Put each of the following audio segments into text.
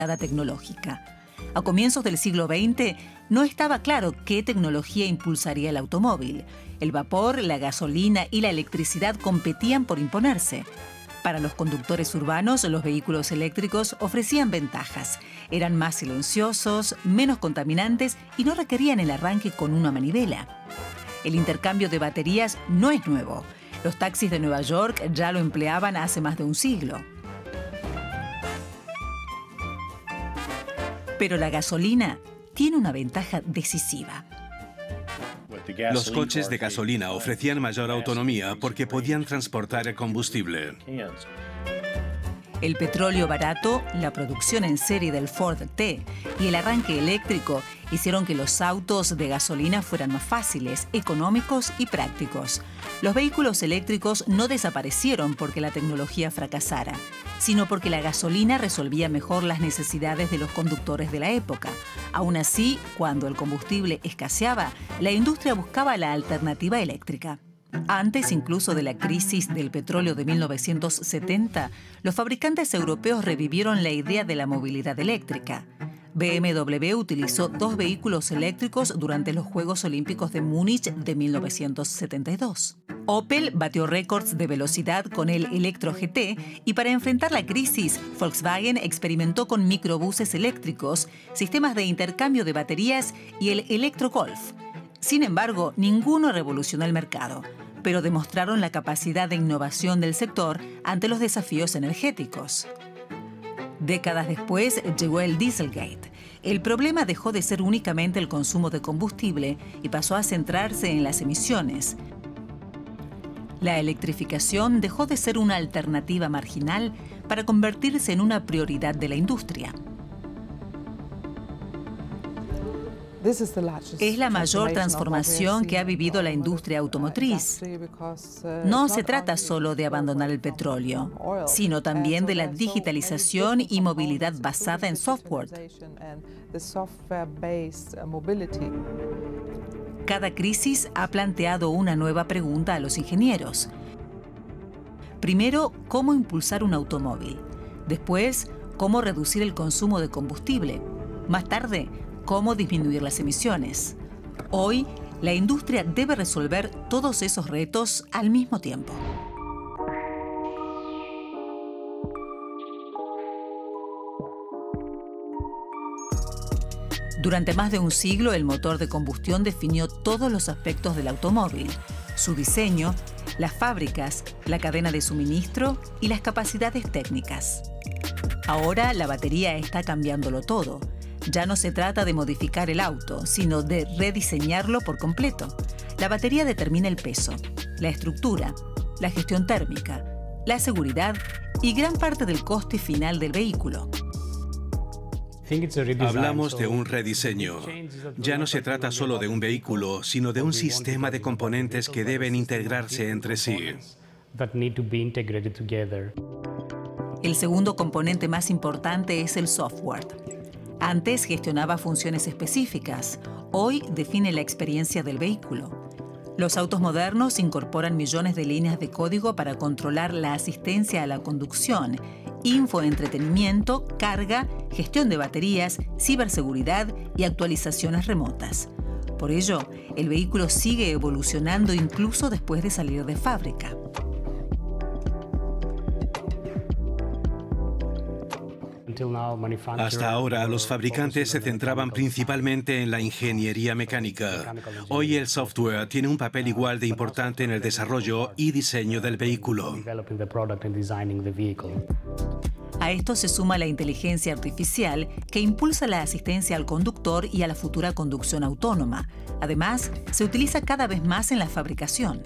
tecnológica. A comienzos del siglo XX no estaba claro qué tecnología impulsaría el automóvil. El vapor, la gasolina y la electricidad competían por imponerse. Para los conductores urbanos, los vehículos eléctricos ofrecían ventajas. Eran más silenciosos, menos contaminantes y no requerían el arranque con una manivela. El intercambio de baterías no es nuevo. Los taxis de Nueva York ya lo empleaban hace más de un siglo. Pero la gasolina tiene una ventaja decisiva. Los coches de gasolina ofrecían mayor autonomía porque podían transportar el combustible. El petróleo barato, la producción en serie del Ford T y el arranque eléctrico hicieron que los autos de gasolina fueran más fáciles, económicos y prácticos. Los vehículos eléctricos no desaparecieron porque la tecnología fracasara, sino porque la gasolina resolvía mejor las necesidades de los conductores de la época. Aún así, cuando el combustible escaseaba, la industria buscaba la alternativa eléctrica. Antes incluso de la crisis del petróleo de 1970, los fabricantes europeos revivieron la idea de la movilidad eléctrica. BMW utilizó 2 vehículos eléctricos durante los Juegos Olímpicos de Múnich de 1972. Opel batió récords de velocidad con el Electro GT y para enfrentar la crisis, Volkswagen experimentó con microbuses eléctricos, sistemas de intercambio de baterías y el Electro Golf. Sin embargo, ninguno revolucionó el mercado, pero demostraron la capacidad de innovación del sector ante los desafíos energéticos. Décadas después llegó el Dieselgate. El problema dejó de ser únicamente el consumo de combustible y pasó a centrarse en las emisiones. La electrificación dejó de ser una alternativa marginal para convertirse en una prioridad de la industria. Es la mayor transformación que ha vivido la industria automotriz. No se trata solo de abandonar el petróleo, sino también de la digitalización y movilidad basada en software. Cada crisis ha planteado una nueva pregunta a los ingenieros. Primero, ¿cómo impulsar un automóvil? Después, ¿cómo reducir el consumo de combustible? Más tarde, ¿cómo disminuir las emisiones? Hoy, la industria debe resolver todos esos retos al mismo tiempo. Durante más de un siglo, el motor de combustión definió todos los aspectos del automóvil: su diseño, las fábricas, la cadena de suministro y las capacidades técnicas. Ahora, la batería está cambiándolo todo. Ya no se trata de modificar el auto, sino de rediseñarlo por completo. La batería determina el peso, la estructura, la gestión térmica, la seguridad y gran parte del coste final del vehículo. Hablamos de un rediseño. Ya no se trata solo de un vehículo, sino de un sistema de componentes que deben integrarse entre sí. El segundo componente más importante es el software. Antes gestionaba funciones específicas, hoy define la experiencia del vehículo. Los autos modernos incorporan millones de líneas de código para controlar la asistencia a la conducción, infoentretenimiento, carga, gestión de baterías, ciberseguridad y actualizaciones remotas. Por ello, el vehículo sigue evolucionando incluso después de salir de fábrica. Hasta ahora, los fabricantes se centraban principalmente en la ingeniería mecánica. Hoy el software tiene un papel igual de importante en el desarrollo y diseño del vehículo. A esto se suma la inteligencia artificial que impulsa la asistencia al conductor y a la futura conducción autónoma. Además, se utiliza cada vez más en la fabricación.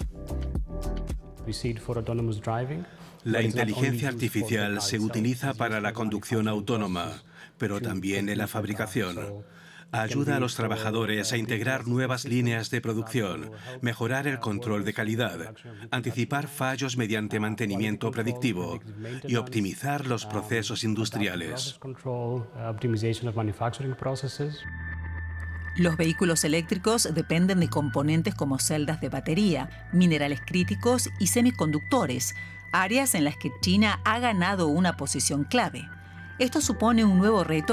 La inteligencia artificial se utiliza para la conducción autónoma, pero también en la fabricación. Ayuda a los trabajadores a integrar nuevas líneas de producción, mejorar el control de calidad, anticipar fallos mediante mantenimiento predictivo y optimizar los procesos industriales. Los vehículos eléctricos dependen de componentes como celdas de batería, minerales críticos y semiconductores, áreas en las que China ha ganado una posición clave. Esto supone un nuevo reto